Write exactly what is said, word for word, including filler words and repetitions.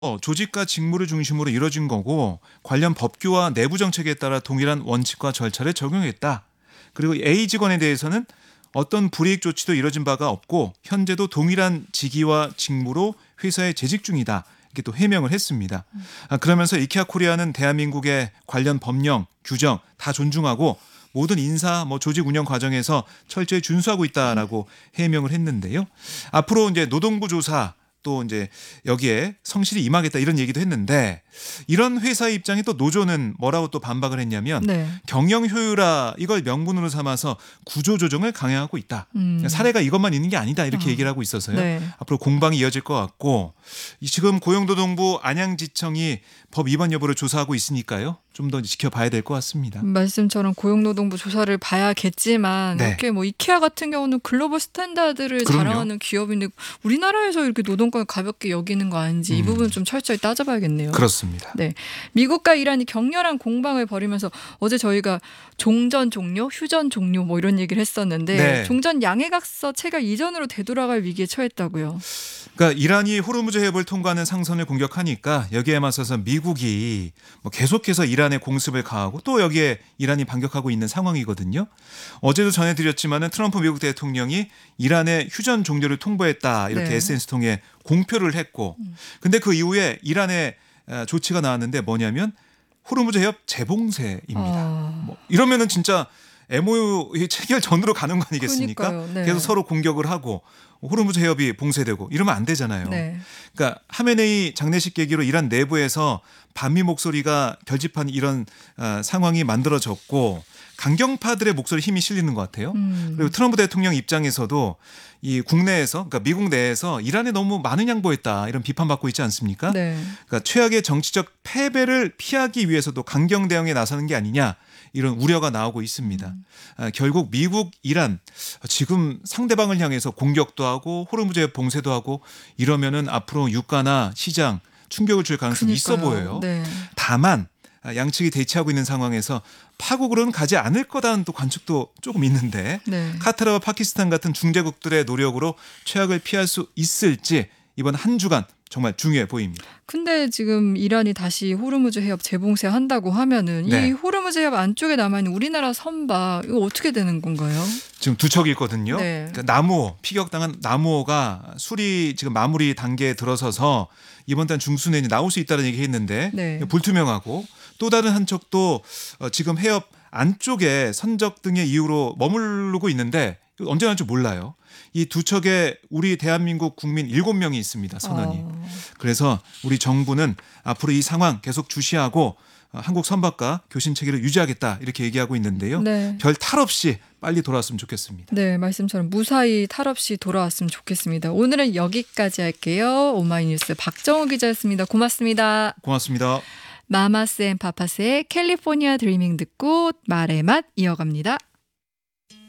어, 조직과 직무를 중심으로 이뤄진 거고 관련 법규와 내부 정책에 따라 동일한 원칙과 절차를 적용했다. 그리고 A 직원에 대해서는 어떤 불이익 조치도 이뤄진 바가 없고 현재도 동일한 직위와 직무로 회사에 재직 중이다. 이렇게 또 해명을 했습니다. 아, 그러면서 이케아 코리아는 대한민국의 관련 법령, 규정 다 존중하고 모든 인사, 뭐 조직 운영 과정에서 철저히 준수하고 있다라고 해명을 했는데요. 앞으로 이제 노동부 조사 또 이제 여기에 성실히 임하겠다 이런 얘기도 했는데 이런 회사의 입장에 또 노조는 뭐라고 또 반박을 했냐면 네. 경영 효율화 이걸 명분으로 삼아서 구조 조정을 강행하고 있다. 음. 사례가 이것만 있는 게 아니다 이렇게 어. 얘기를 하고 있어서요. 네. 앞으로 공방이 이어질 것 같고 지금 고용노동부 안양지청이 법 위반 여부를 조사하고 있으니까요. 좀 더 지켜봐야 될 것 같습니다. 말씀처럼 고용노동부 조사를 봐야겠지만 네. 이렇게 뭐 이케아 같은 경우는 글로벌 스탠다드를 그럼요. 자랑하는 기업인데 우리나라에서 이렇게 노동권을 가볍게 여기는 거 아닌지 이 음. 부분 좀 철저히 따져봐야겠네요. 그렇습니다. 네, 미국과 이란이 격렬한 공방을 벌이면서 어제 저희가 종전 종료, 휴전 종료 뭐 이런 얘기를 했었는데 네. 종전 양해각서 체결 이전으로 되돌아갈 위기에 처했다고요. 그러니까 이란이 호르무즈 해협을 통과하는 상선을 공격하니까 여기에 맞서서 미국이 뭐 계속해서 이란의 공습을 가하고 또 여기에 이란이 반격하고 있는 상황이거든요. 어제도 전해드렸지만은 트럼프 미국 대통령이 이란의 휴전 종료를 통보했다 이렇게 네. 에스엔에스 통해 공표를 했고, 근데 그 이후에 이란의 조치가 나왔는데 뭐냐면 호르무즈 해협 재봉쇄입니다. 아... 뭐 이러면은 진짜 엠오유 체결 전으로 가는 거 아니겠습니까? 그러니까요. 네. 계속 서로 공격을 하고 호르무즈 해협이 봉쇄되고 이러면 안 되잖아요. 네. 그러니까 하메네이 장례식 계기로 이란 내부에서 반미 목소리가 결집한 이런 어, 상황이 만들어졌고 강경파들의 목소리 힘이 실리는 것 같아요. 음. 그리고 트럼프 대통령 입장에서도 이 국내에서 그러니까 미국 내에서 이란에 너무 많은 양보했다 이런 비판받고 있지 않습니까? 네. 그러니까 최악의 정치적 패배를 피하기 위해서도 강경 대응에 나서는 게 아니냐 이런 우려가 나오고 있습니다. 음. 아, 결국 미국, 이란 지금 상대방을 향해서 공격도 하고 호르무즈 봉쇄도 하고 이러면은 앞으로 유가나 시장 충격을 줄 가능성이 있어 보여요. 네. 다만 양측이 대치하고 있는 상황에서 파국으로는 가지 않을 거다는 또 관측도 조금 있는데 네. 카타르와 파키스탄 같은 중재국들의 노력으로 최악을 피할 수 있을지 이번 한 주간 정말 중요해 보입니다. 근데 지금 이란이 다시 호르무즈 해협 재봉쇄한다고 하면은 네. 이 호르무즈 해협 안쪽에 남아있는 우리나라 선박 이거 어떻게 되는 건가요? 지금 두 척이 있거든요. 네. 그러니까 나무호, 피격당한 나무호가 수리 지금 마무리 단계에 들어서서 이번 달 중순에 이제 나올 수 있다는 얘기 했는데 네. 불투명하고 또 다른 한 척도 지금 해협 안쪽에 선적 등의 이유로 머무르고 있는데 언제 나올 줄 몰라요. 이 두 척에 우리 대한민국 국민 일곱 명이 있습니다. 선원이. 어. 그래서 우리 정부는 앞으로 이 상황 계속 주시하고 한국 선박과 교신 체계를 유지하겠다 이렇게 얘기하고 있는데요. 네. 별 탈 없이 빨리 돌아왔으면 좋겠습니다. 네, 말씀처럼 무사히 탈 없이 돌아왔으면 좋겠습니다. 오늘은 여기까지 할게요. 오마이뉴스 박정호 기자였습니다. 고맙습니다. 고맙습니다. 마마스 앤 파파스의 캘리포니아 드리밍 듣고 말의 맛 이어갑니다.